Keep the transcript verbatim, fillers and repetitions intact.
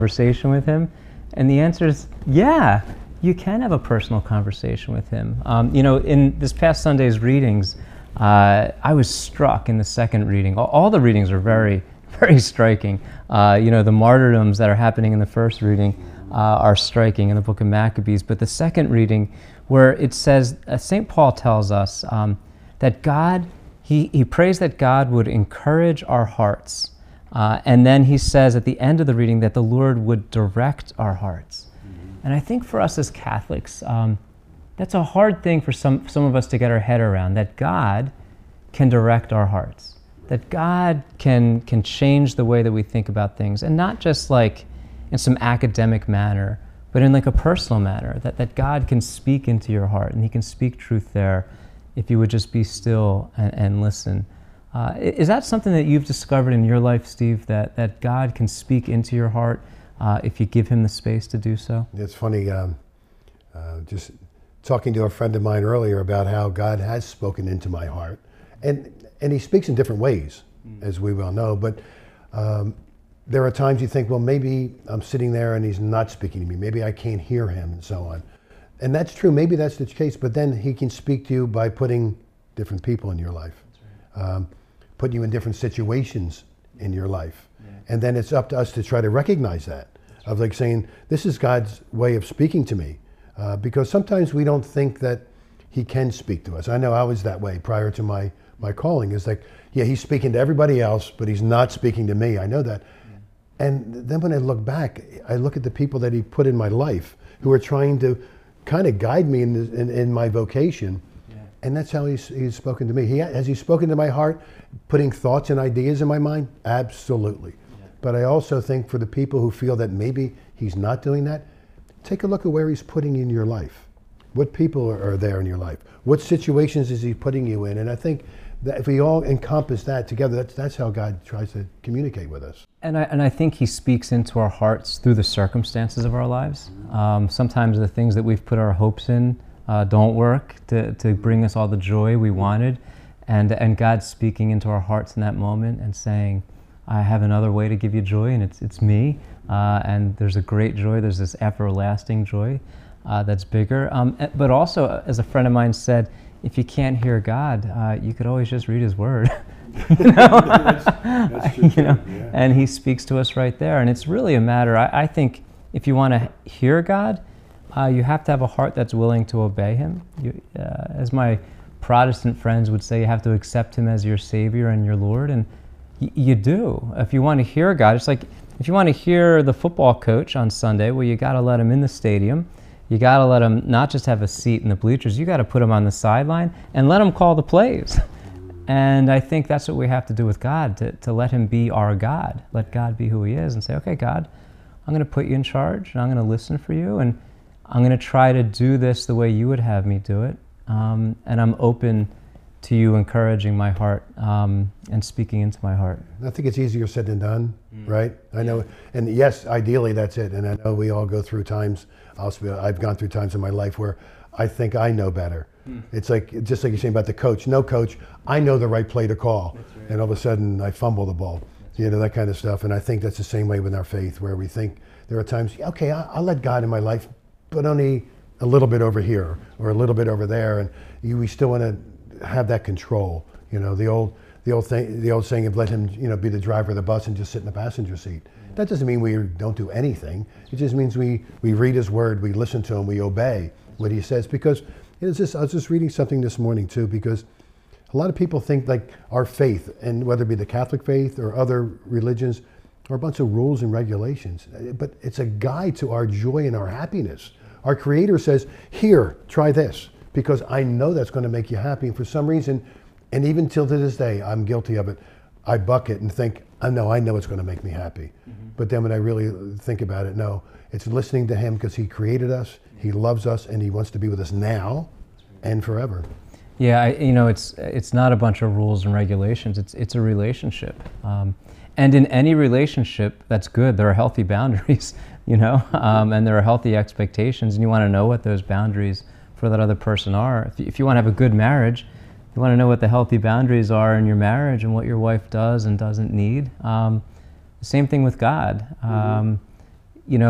conversation with him? And the answer is, yeah, you can have a personal conversation with him. Um, you know, in this past Sunday's readings, uh, I was struck in the second reading. All, all the readings are very, very striking. Uh, you know, the martyrdoms that are happening in the first reading uh, are striking in the book of Maccabees. But the second reading, where it says, uh, Saint Paul tells us um, that God, he, he prays that God would encourage our hearts. Uh, and then he says at the end of the reading that the Lord would direct our hearts. Mm-hmm. And I think for us as Catholics, um, that's a hard thing for some, some of us to get our head around, that God can direct our hearts, that God can, can change the way that we think about things, and not just like in some academic manner, but in like a personal manner, that, that God can speak into your heart, and he can speak truth there if you would just be still and, and listen. Uh, is that something that you've discovered in your life, Steve, that, that God can speak into your heart uh, if you give him the space to do so? It's funny, um, uh, just talking to a friend of mine earlier about how God has spoken into my heart. And, and he speaks in different ways, mm. as we well know, but um, there are times you think, well, maybe I'm sitting there and he's not speaking to me. Maybe I can't hear him and so on. And that's true, maybe that's the case, but then he can speak to you by putting different people in your life. That's right. Um, put you in different situations in your life. Yeah. And then it's up to us to try to recognize that, of like saying, this is God's way of speaking to me. Uh, because sometimes we don't think that he can speak to us. I know I was that way prior to my, my calling. It's like, yeah, he's speaking to everybody else, but he's not speaking to me. I know that. Yeah. And then when I look back, I look at the people that he put in my life who are trying to kind of guide me in, in, in my vocation. And that's how he's, he's spoken to me. He, has he spoken to my heart, putting thoughts and ideas in my mind? Absolutely. Yeah. But I also think for the people who feel that maybe he's not doing that, take a look at where he's putting you in your life. What people are, are there in your life? What situations is he putting you in? And I think that if we all encompass that together, that's, that's how God tries to communicate with us. And I, and I think he speaks into our hearts through the circumstances of our lives. Um, sometimes the things that we've put our hopes in Uh, don't work to, to bring us all the joy we wanted, and and God's speaking into our hearts in that moment and saying, I have another way to give you joy, and it's it's me, uh, and there's a great joy, there's this everlasting joy uh, that's bigger. Um, but also, as a friend of mine said, if you can't hear God, uh, you could always just read his word. you know, that's, that's true, you know? Yeah. And he speaks to us right there, and it's really a matter, I, I think, if you want to hear God, Uh, you have to have a heart that's willing to obey him. You, uh, as my Protestant friends would say, you have to accept him as your Savior and your Lord, and y you do. If you want to hear God, it's like if you want to hear the football coach on Sunday, well, you got to let him in the stadium. You got to let him not just have a seat in the bleachers, you got to put him on the sideline and let him call the plays. And I think that's what we have to do with God, to, to let him be our God. Let God be who he is and say, okay, God, I'm going to put you in charge, and I'm going to listen for you, and I'm going to try to do this the way you would have me do it, um, and I'm open to you encouraging my heart um, and speaking into my heart. I think it's easier said than done, mm. right? I know, and yes, ideally that's it, and I know we all go through times, also, I've gone through times in my life where I think I know better. Mm. It's like, just like you're saying about the coach. No coach, I know the right play to call, right. And all of a sudden I fumble the ball, that's you know, that kind of stuff, and I think that's the same way with our faith, where we think there are times, okay, I'll, I'll let God in my life, but only a little bit over here or a little bit over there, and you, we still want to have that control. You know, the old, the old thing, the old saying of let him, you know, be the driver of the bus and just sit in the passenger seat. Mm-hmm. That doesn't mean we don't do anything. It just means we we read his word, we listen to him, we obey what he says. Because it's just, I was just reading something this morning too, because a lot of people think like our faith, and whether it be the Catholic faith or other religions, are a bunch of rules and regulations. But it's a guide to our joy and our happiness. Our Creator says, here, try this, because I know that's going to make you happy. And for some reason, and even till to this day, I'm guilty of it, I buck it and think, I know, I know it's going to make me happy. Mm-hmm. But then when I really think about it, no, it's listening to him because he created us, he loves us, and he wants to be with us now and forever. Yeah, I, you know, it's it's not a bunch of rules and regulations, it's, it's a relationship. Um, and in any relationship that's good, there are healthy boundaries. You know, um, and there are healthy expectations, and you want to know what those boundaries for that other person are. If you, if you want to have a good marriage, you want to know what the healthy boundaries are in your marriage and what your wife does and doesn't need. Um, the same thing with God. Um, mm-hmm.